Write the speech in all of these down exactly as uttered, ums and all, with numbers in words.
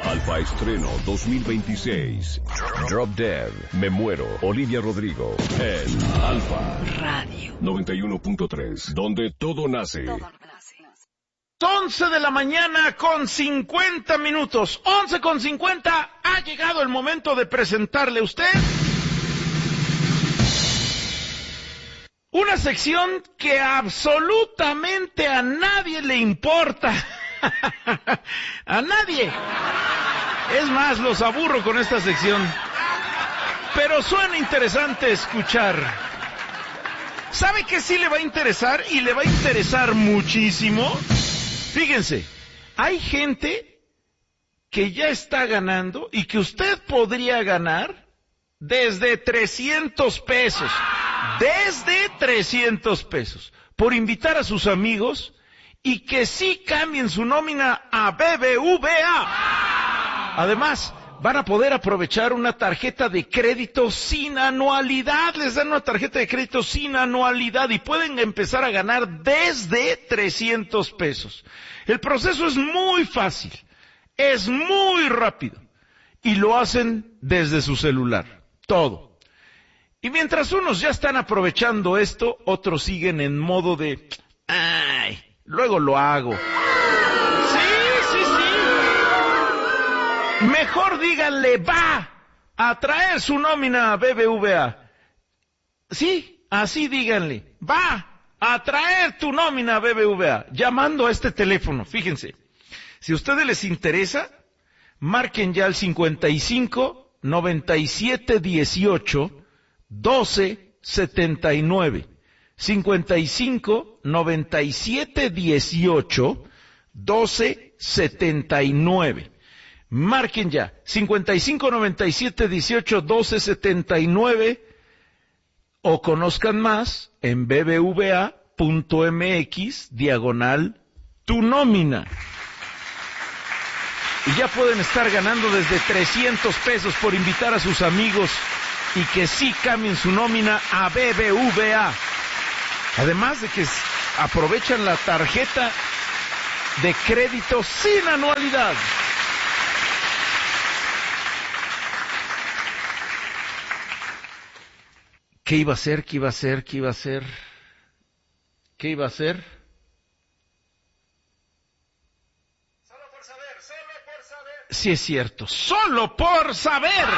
Alfa Estreno dos mil veintiséis. Drop Dead, Me Muero, Olivia Rodrigo. En Alfa Radio noventa y uno punto tres, donde todo nace. once de la mañana con cincuenta minutos. once con cincuenta. Ha llegado el momento de presentarle a usted una sección que absolutamente a nadie le importa. A nadie. Es más, los aburro con esta sección. Pero suena interesante escuchar. ¿Sabe qué sí le va a interesar? Y le va a interesar muchísimo. Fíjense, hay gente que ya está ganando y que usted podría ganar desde trescientos pesos. Desde trescientos pesos. Por invitar a sus amigos y que sí cambien su nómina a B B V A. Además, van a poder aprovechar una tarjeta de crédito sin anualidad. Les dan una tarjeta de crédito sin anualidad y pueden empezar a ganar desde trescientos pesos. El proceso es muy fácil, es muy rápido y lo hacen desde su celular. Todo. Y mientras unos ya están aprovechando esto, otros siguen en modo de, ay, luego lo hago. Sí, sí, sí. Mejor díganle, va a traer su nómina a B B V A. Sí, así díganle, va a traer tu nómina a B B V A, llamando a este teléfono. Fíjense, si a ustedes les interesa, marquen ya al cincuenta y cinco, noventa y siete, dieciocho, doce, setenta y nueve. cincuenta y cinco, noventa y siete, dieciocho, doce, setenta y nueve. Marquen ya, cincuenta y cinco, noventa y siete, dieciocho, doce, setenta y nueve, o conozcan más en bbva.mx, diagonal, tu nómina. Y ya pueden estar ganando desde trescientos pesos por invitar a sus amigos y que sí cambien su nómina a B B V A. Además de que aprovechan la tarjeta de crédito sin anualidad. ¿Qué iba a hacer? ¿Qué iba a hacer? ¿Qué iba a hacer? ¿Qué iba a hacer? Solo por saber, solo por saber. Sí es cierto, solo por saber.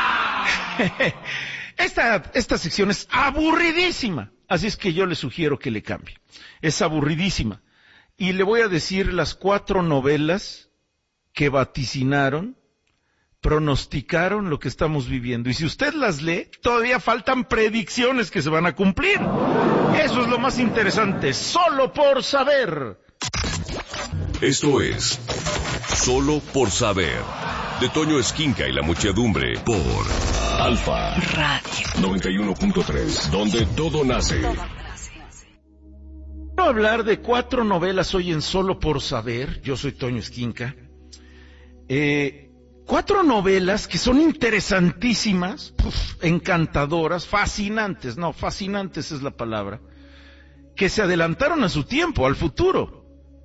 Esta, esta sección es aburridísima, así es que yo le sugiero que le cambie. Es aburridísima. Y le voy a decir las cuatro novelas que vaticinaron, pronosticaron lo que estamos viviendo. Y si usted las lee, todavía faltan predicciones que se van a cumplir. Eso es lo más interesante, solo por saber. Esto es Solo por Saber, de Toño Esquinca y la muchedumbre, por Alfa Radio noventa y uno punto tres, donde todo nace. Quiero hablar de cuatro novelas hoy en Solo por Saber. Yo soy Toño Esquinca. Eh, cuatro novelas que son interesantísimas, uf, encantadoras, fascinantes, no, fascinantes es la palabra, que se adelantaron a su tiempo, al futuro.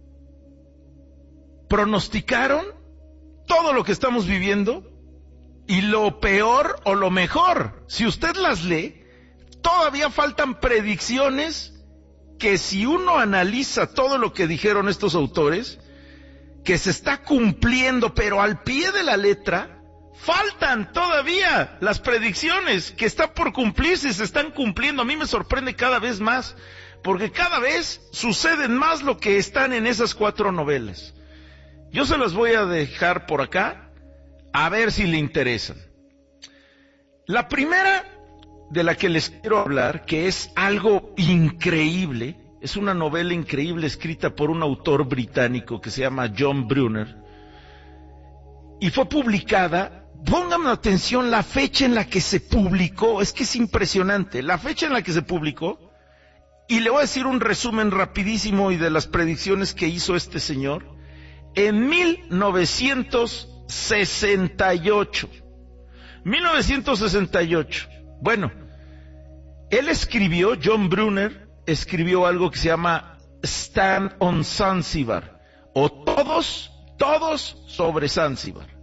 Pronosticaron todo lo que estamos viviendo y lo peor o lo mejor. Si usted las lee, todavía faltan predicciones que si uno analiza todo lo que dijeron estos autores, que se está cumpliendo, pero al pie de la letra, faltan todavía las predicciones que están por cumplirse y se están cumpliendo. A mí me sorprende cada vez más, porque cada vez suceden más lo que están en esas cuatro novelas. Yo se las voy a dejar por acá, a ver si le interesan. La primera de la que les quiero hablar, que es algo increíble, es una novela increíble escrita por un autor británico que se llama John Brunner, y fue publicada, pónganme atención la fecha en la que se publicó, es que es impresionante, la fecha en la que se publicó, y le voy a decir un resumen rapidísimo y de las predicciones que hizo este señor. En mil novecientos sesenta y ocho. mil novecientos sesenta y ocho. Bueno, él escribió, John Brunner, escribió algo que se llama Stand on Zanzibar, o todos, todos sobre Zanzibar.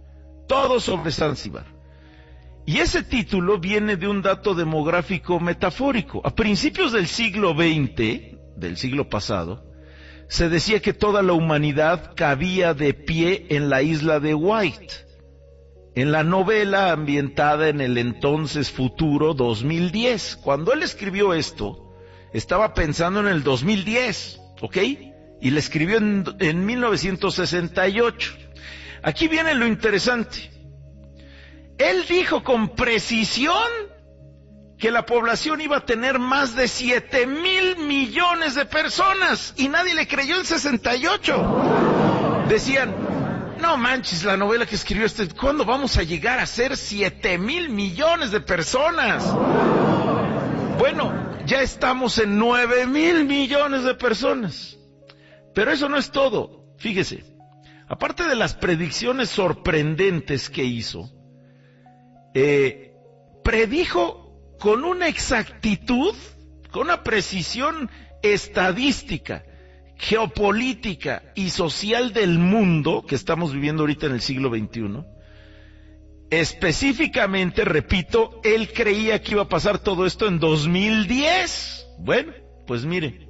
Todo sobre Zanzíbar. Y ese título viene de un dato demográfico metafórico. A principios del siglo veinte, del siglo pasado, se decía que toda la humanidad cabía de pie en la isla de White. En la novela ambientada en el entonces futuro dos mil diez. Cuando él escribió esto, estaba pensando en el dos mil diez, ¿ok? Y le escribió en, en mil novecientos sesenta y ocho. Aquí viene lo interesante. Él dijo con precisión que la población iba a tener más de siete mil millones de personas, y nadie le creyó en sesenta y ocho. Decían, no manches, la novela que escribió este, ¿cuándo vamos a llegar a ser siete mil millones de personas? Bueno, ya estamos en nueve mil millones de personas. Pero eso no es todo. Fíjese, aparte de las predicciones sorprendentes que hizo, eh, predijo con una exactitud, con una precisión estadística, geopolítica y social del mundo que estamos viviendo ahorita en el siglo veintiuno. Específicamente, repito, él creía que iba a pasar todo esto en dos mil diez. Bueno, pues mire,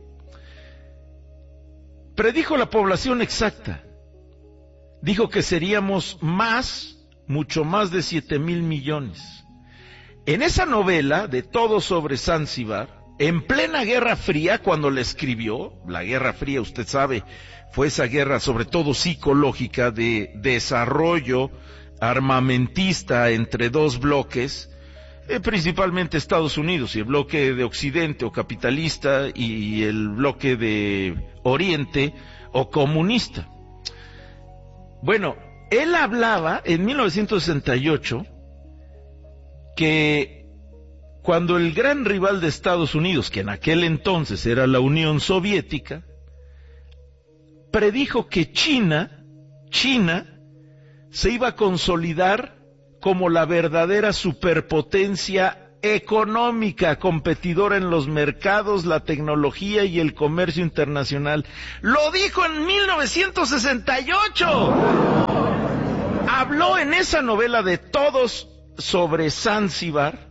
predijo la población exacta. Dijo que seríamos más, mucho más de siete mil millones. En esa novela de Todo sobre Zanzíbar, en plena Guerra Fría, cuando la escribió, la Guerra Fría, usted sabe, fue esa guerra sobre todo psicológica de desarrollo armamentista entre dos bloques, eh, principalmente Estados Unidos y el bloque de Occidente o capitalista y el bloque de Oriente o comunista. Bueno, él hablaba en mil novecientos sesenta y ocho que cuando el gran rival de Estados Unidos, que en aquel entonces era la Unión Soviética, predijo que China, China, se iba a consolidar como la verdadera superpotencia económica, competidora en los mercados, la tecnología y el comercio internacional. Lo dijo en mil novecientos sesenta y ocho. Habló en esa novela de Todos sobre Zanzíbar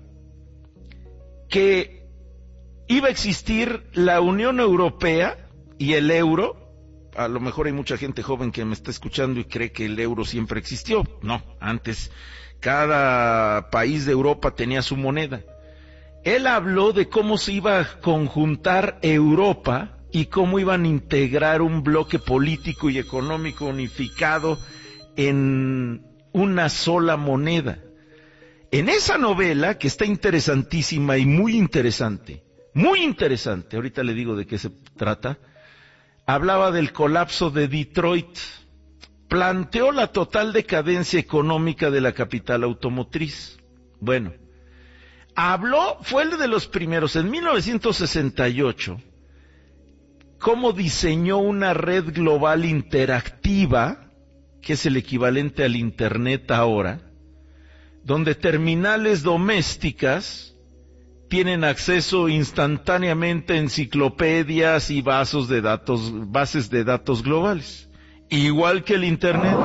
que iba a existir la Unión Europea y el euro. A lo mejor hay mucha gente joven que me está escuchando y cree que el euro siempre existió. No, antes cada país de Europa tenía su moneda. Él habló de cómo se iba a conjuntar Europa y cómo iban a integrar un bloque político y económico unificado en una sola moneda. En esa novela, que está interesantísima y muy interesante, muy interesante, ahorita le digo de qué se trata, hablaba del colapso de Detroit, planteó la total decadencia económica de la capital automotriz. Bueno, habló, fue el de los primeros, en mil novecientos sesenta y ocho, cómo diseñó una red global interactiva, que es el equivalente al Internet ahora, donde terminales domésticas tienen acceso instantáneamente a enciclopedias y bases de datos, bases de datos globales, igual que el Internet.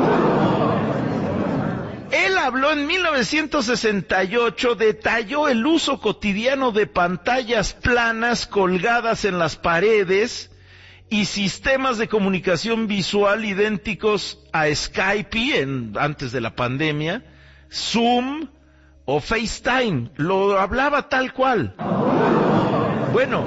Él habló en mil novecientos sesenta y ocho, detalló el uso cotidiano de pantallas planas colgadas en las paredes y sistemas de comunicación visual idénticos a Skype en, antes de la pandemia, Zoom o FaceTime. Lo hablaba tal cual. Bueno,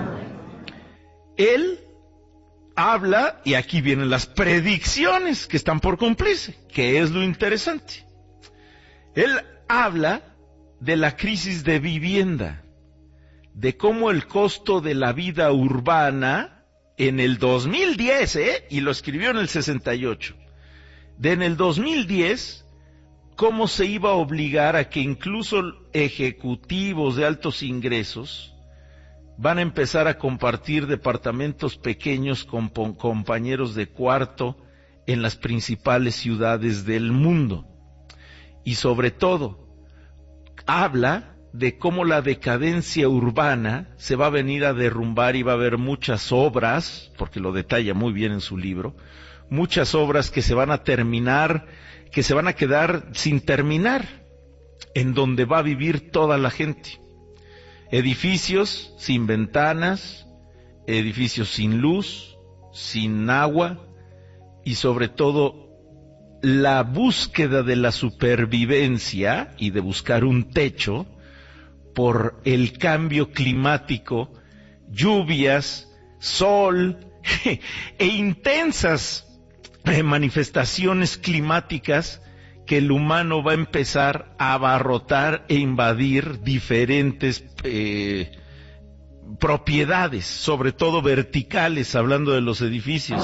él habla, y aquí vienen las predicciones que están por cumplirse, que es lo interesante. Él habla de la crisis de vivienda, de cómo el costo de la vida urbana en el dos mil diez, ¿eh? Y lo escribió en el sesenta y ocho, de en el dos mil diez, cómo se iba a obligar a que incluso ejecutivos de altos ingresos van a empezar a compartir departamentos pequeños con compañeros de cuarto en las principales ciudades del mundo. Y sobre todo, habla de cómo la decadencia urbana se va a venir a derrumbar y va a haber muchas obras, porque lo detalla muy bien en su libro, muchas obras que se van a terminar que se van a quedar sin terminar, en donde va a vivir toda la gente. Edificios sin ventanas, edificios sin luz, sin agua, y sobre todo la búsqueda de la supervivencia y de buscar un techo por el cambio climático, lluvias, sol e intensas manifestaciones climáticas que el humano va a empezar a abarrotar e invadir diferentes eh, propiedades, sobre todo verticales, hablando de los edificios.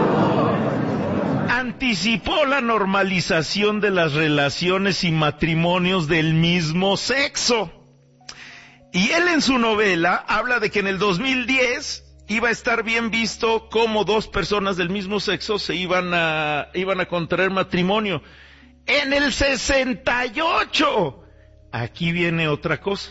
Anticipó la normalización de las relaciones y matrimonios del mismo sexo. Y él en su novela habla de que en el dos mil diez iba a estar bien visto cómo dos personas del mismo sexo se iban a, iban a contraer matrimonio. En el sesenta y ocho, aquí viene otra cosa.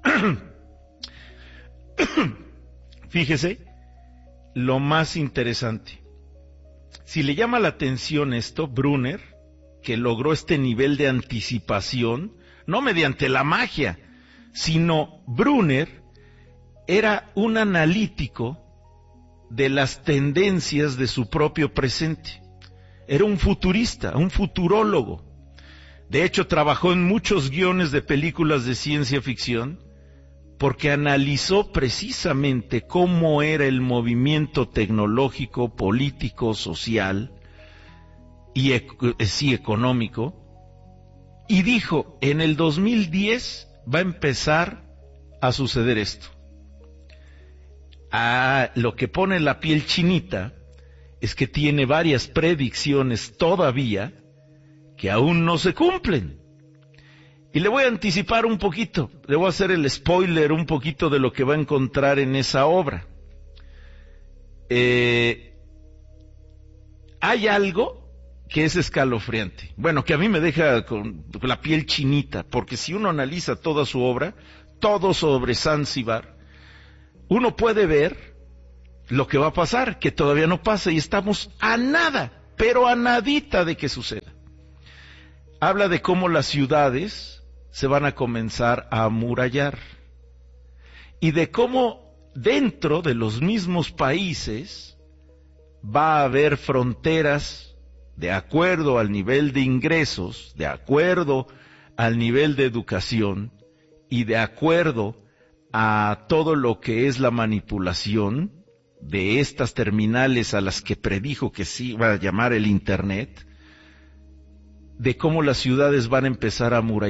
Fíjese, lo más interesante. Si le llama la atención esto, Brunner, que logró este nivel de anticipación, no mediante la magia, sino Brunner era un analítico de las tendencias de su propio presente. Era un futurista, un futurólogo. De hecho, trabajó en muchos guiones de películas de ciencia ficción porque analizó precisamente cómo era el movimiento tecnológico, político, social y sí, económico, y dijo, en el dos mil diez va a empezar a suceder esto. Ah, lo que pone la piel chinita es que tiene varias predicciones todavía que aún no se cumplen. Y le voy a anticipar un poquito, le voy a hacer el spoiler un poquito de lo que va a encontrar en esa obra. Eh, hay algo que es escalofriante, bueno, que a mí me deja con la piel chinita, porque si uno analiza toda su obra, todo sobre Zanzíbar, uno puede ver lo que va a pasar, que todavía no pasa y estamos a nada, pero a nadita de que suceda. Habla de cómo las ciudades se van a comenzar a amurallar y de cómo dentro de los mismos países va a haber fronteras de acuerdo al nivel de ingresos, de acuerdo al nivel de educación y de acuerdo a todo lo que es la manipulación de estas terminales a las que predijo que se iba a llamar el Internet, de cómo las ciudades van a empezar a amurallar.